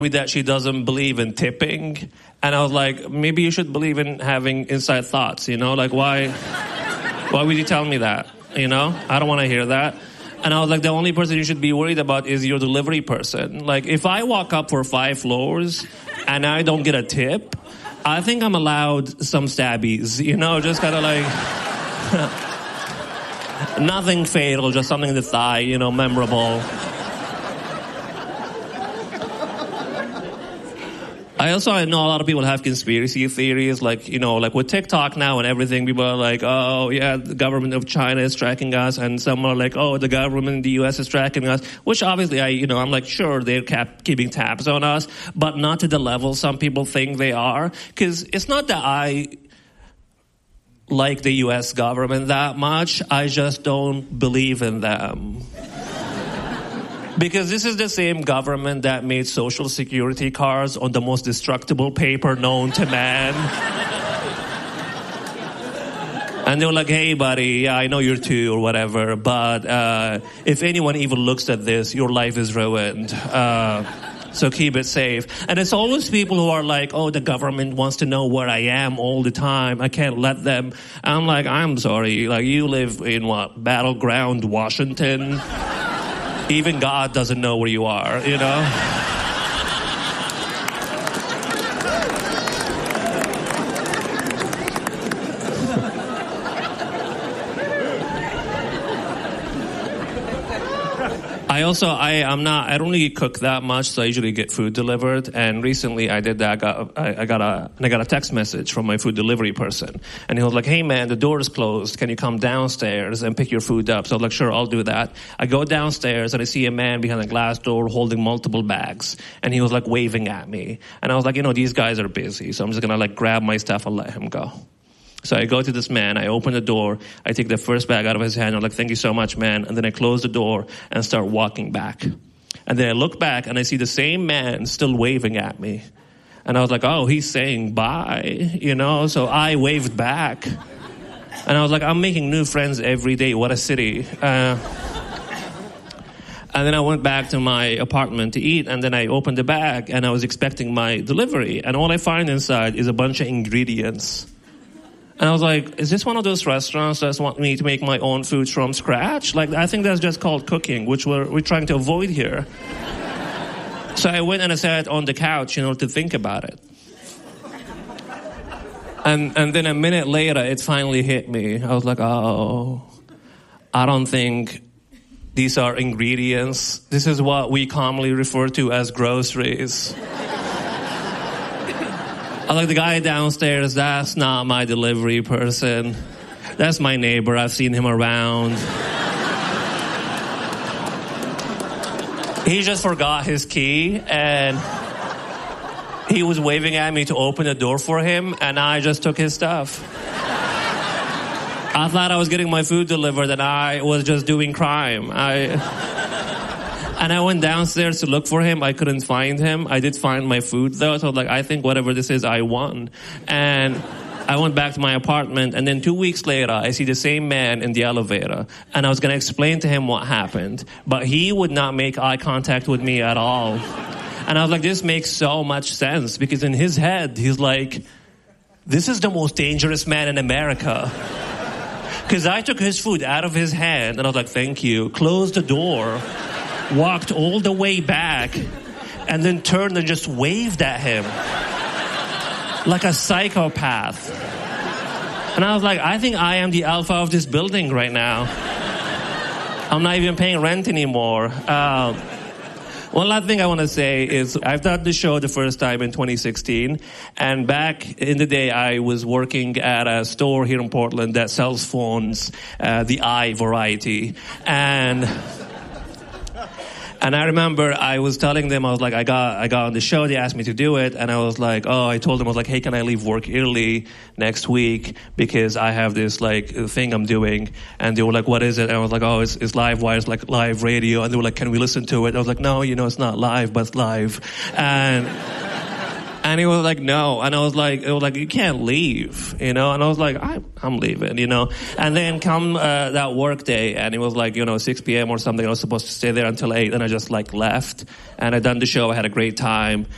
me that she doesn't believe in tipping. And I was like, maybe you should believe in having inside thoughts, like why would you tell me that? I don't want to hear that. And I was like, the only person you should be worried about is your delivery person. Like, if I walk up for 5 floors and I don't get a tip, I think I'm allowed some stabbies, just kind of like, nothing fatal, just something in the thigh, memorable. I know a lot of people have conspiracy theories, like with TikTok now and everything, people are like, oh, yeah, the government of China is tracking us, and some are like, oh, the government in the U.S. is tracking us, which obviously I'm like, sure, they're keeping tabs on us, but not to the level some people think they are, because it's not that I like the U.S. government that much, I just don't believe in them. Because this is the same government that made Social Security cards on the most destructible paper known to man. And they were like, hey, buddy, yeah, I know you're 2 or whatever, but if anyone even looks at this, your life is ruined. So keep it safe. And it's always people who are like, oh, the government wants to know where I am all the time. I can't let them. I'm like, I'm sorry. Like, you live in what? Battleground, Washington? Even God doesn't know where you are, I don't really cook that much, so I usually get food delivered. And recently I did that. I got a text message from my food delivery person. And he was like, hey man, the door is closed. Can you come downstairs and pick your food up? So I was like, sure, I'll do that. I go downstairs and I see a man behind a glass door holding multiple bags. And he was like waving at me. And I was like, these guys are busy. So I'm just going to like grab my stuff and let him go. So I go to this man, I open the door, I take the first bag out of his hand, I'm like, thank you so much, man. And then I close the door and start walking back. And then I look back and I see the same man still waving at me. And I was like, oh, he's saying bye, so I waved back. And I was like, I'm making new friends every day, what a city. And then I went back to my apartment to eat, and then I opened the bag and I was expecting my delivery. And all I find inside is a bunch of ingredients. And I was like, is this one of those restaurants that want me to make my own foods from scratch? Like, I think that's just called cooking, which we're trying to avoid here. So I went and I sat on the couch, to think about it. And then a minute later, it finally hit me. I was like, oh, I don't think these are ingredients. This is what we commonly refer to as groceries. I like the guy downstairs, that's not my delivery person. That's my neighbor, I've seen him around. He just forgot his key and he was waving at me to open the door for him and I just took his stuff. I thought I was getting my food delivered and I was just doing crime. And I went downstairs to look for him. I couldn't find him. I did find my food though. So I was like, I think whatever this is, I won. And I went back to my apartment. And then 2 weeks later, I see the same man in the elevator. And I was going to explain to him what happened. But he would not make eye contact with me at all. And I was like, this makes so much sense. Because in his head, he's like, this is the most dangerous man in America. Because I took his food out of his hand. And I was like, thank you. Closed the door. Walked all the way back and then turned and just waved at him like a psychopath. And I was like, I think I am the alpha of this building right now. I'm not even paying rent anymore. One last thing I want to say is I've done the show the first time in 2016. And back in the day, I was working at a store here in Portland that sells phones, the i variety. And I remember I was telling them, I was like, I got on the show, they asked me to do it, and I was like, I told them, I was like, hey, can I leave work early next week, because I have this, like, thing I'm doing, and they were like, what is it? And I was like, it's Livewire, it's like live radio, and they were like, can we listen to it? And I was like, no, it's not live, but it's live, and he was like, no. And I was like, you can't leave, And I was like, I'm leaving, And then come that work day, and it was like, 6 p.m. or something. I was supposed to stay there until 8, and I just, left. And I done the show. I had a great time.